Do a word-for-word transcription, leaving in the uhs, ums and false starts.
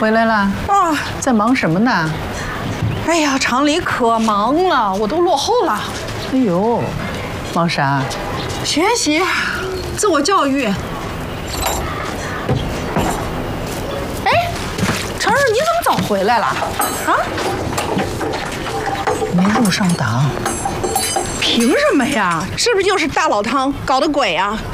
回来了啊？在忙什么呢？ 哎呀，厂里可忙了，我都落后了。 哎呦，忙啥？ 学习，自我教育。哎，晨儿，你怎么早回来了？啊？ 没入上党。 凭什么呀？是不是又是大老汤搞的鬼啊？